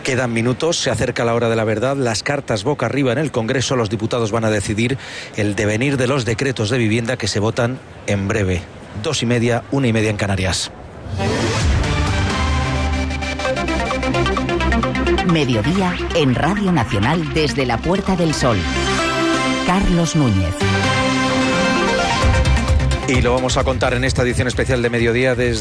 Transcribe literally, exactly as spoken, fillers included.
Quedan minutos, se acerca la hora de la verdad, las cartas boca arriba en el Congreso, los diputados van a decidir el devenir de los decretos de vivienda que se votan en breve. Dos y media, una y media en Canarias. Mediodía en Radio Nacional desde la Puerta del Sol. Carlos Núñez. Y lo vamos a contar en esta edición especial de Mediodía desde